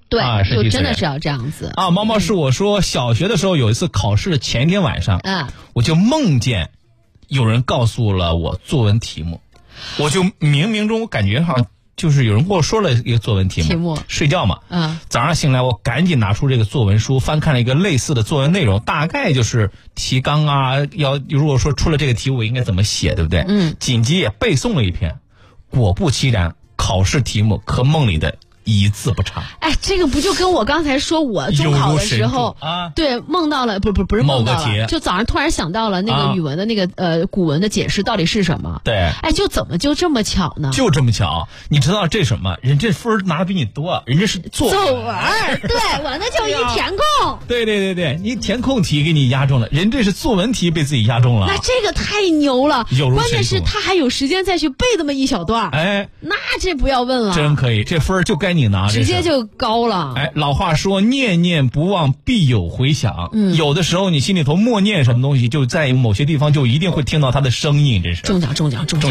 对， 就真的是要这样子啊。猫猫是我说，小学的时候有一次考试的前一天晚上，我就梦见有人告诉了我作文题目，我就冥冥中我感觉好像就是有人跟我说了一个作文题目，睡觉嘛，早上醒来我赶紧拿出这个作文书，翻看了一个类似的作文内容，大概就是提纲啊，如果说出了这个题我应该怎么写，对不对？紧急也背诵了一篇，果不其然，考试题目和梦里的一字不差。 哎，这个不就跟我刚才说我中考的时候对梦到了，不是梦到了，就早上突然想到了那个语文的那个古文的解释到底是什么？ 对， 哎，怎么就这么巧呢？ 就这么巧，你知道这什么？人这分拿的比你多，人家是作文， 对，我那就一填空。 对，你填空题给你压中了，人这是作文题被自己压中了。 那这个太牛了，关键是他还有时间再去背那么一小段。 哎， 那这不要问了， 真可以，这分就该你拿， 直接就高了。 哎，老话说念念不忘必有回响，有的时候你心里头默念什么东西，就在某些地方就一定会听到它的声音，这是中奖。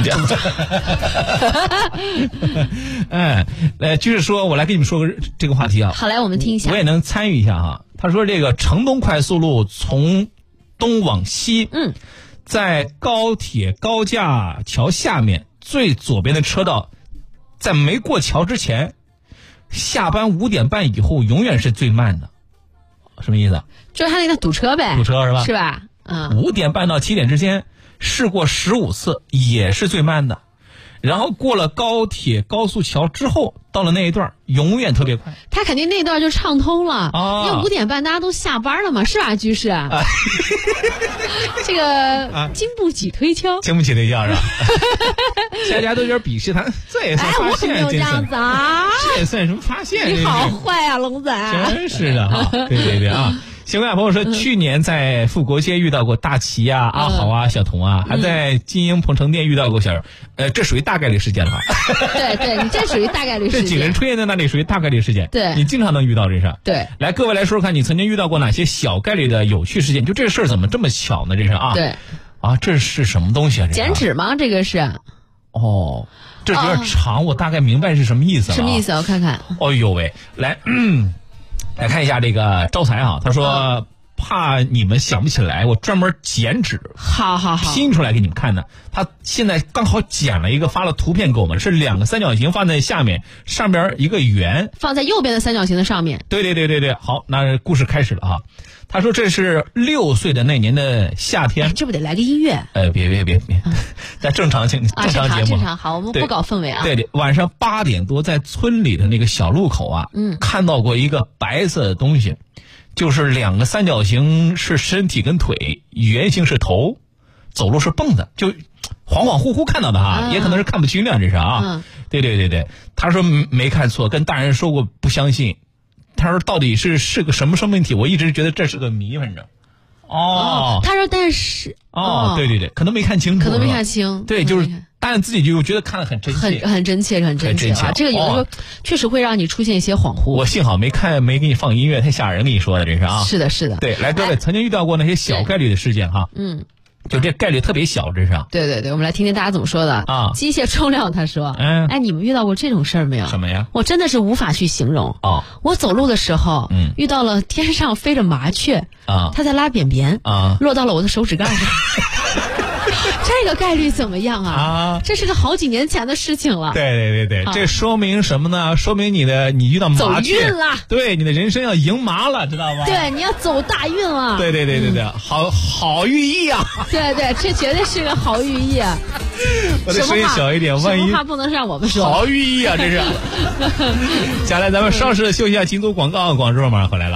哎，就是说我来跟你们说个这个话题啊。 好，来我们听一下， 我也能参与一下哈。他说这个城东快速路从东往西，在高铁高架桥下面最左边的车道，在没过桥之前，下班5点半以后永远是最慢的。什么意思？ 就是他那个堵车呗。 堵车是吧？ 是吧 ？5点半到7点之间试过15次，也是最慢的。然后过了高铁高速桥之后，到了那一段永远特别快。 他肯定那段就畅通了，因为5点半大家都下班了嘛，是吧，居士？这个经不起推敲， 经不起推敲是吧？大家都有点鄙视他，这也算发现？ 我没有这样子啊， 这也算什么发现？ 你好坏啊，龙仔！ 真是的哈，对啊。新闻朋友说，去年在富国街遇到过大齐啊、阿豪啊、小童啊，还在金鹰鹏城店遇到过小人，这属于大概率事件了吧？ 对，你这属于大概率事件。 这几个人出现在那里属于大概率事件。 对， 你经常能遇到这事。 对， 来各位来说说看，你曾经遇到过哪些小概率的有趣事件？就这事儿怎么这么巧呢？这是啊。 对。 这是什么东西啊？ 剪纸吗？这个是。 哦，这有点长，我大概明白是什么意思了。 什么意思？我看看。 哦呦喂，来看一下这个招财啊，他说。怕你们想不起来，我专门剪纸， 好拼出来给你们看的。他现在刚好剪了一个，发了图片给我们，是2个三角形放在下面，上边一个圆放在右边的三角形的上面。 对，好，那故事开始了啊。他说这是6岁的那年的夏天， 这不得来个音乐？ 别，在正常节目， 正常好，我们不搞氛围啊。 对，晚上8点多，在村里的那个小路口啊，看到过一个白色的东西。就是2个三角形是身体跟腿，圆形是头，走路是蹦的，就恍恍惚惚看到的哈，也可能是看不清了，这是啊。对，他说没看错，跟大人说过不相信。他说到底是个什么生命体，我一直觉得这是个谜，反正。 他说但是对，可能没看清楚，对，就是大人自己就觉得看得很真切， 很真切啊。这个有的时候确实会让你出现一些恍惚。 我幸好没给你放音乐，太吓人，跟你说的这是啊。 是的。 对，来各位曾经遇到过那些小概率的事件哈。就这概率特别小，这是。 对，我们来听听大家怎么说的啊。 机械重量他说，你们遇到过这种事儿没有？ 什么呀？ 我真的是无法去形容。我走路的时候，遇到了天上飞着麻雀啊，它在拉便便啊，落到了我的手指盖上。这个概率怎么样啊？这是个好几年前的事情了。 对，这说明什么呢？说明你遇到麻雀走运了， 对，你的人生要赢麻了，知道吗？ 对，你要走大运了。 对，好寓意啊！ 对，这绝对是个好寓意啊！ 我的声音小一点，万一话不能让我们说。 好寓意啊，这是。下来咱们稍事休息一下，进组广告，广州马上回来了。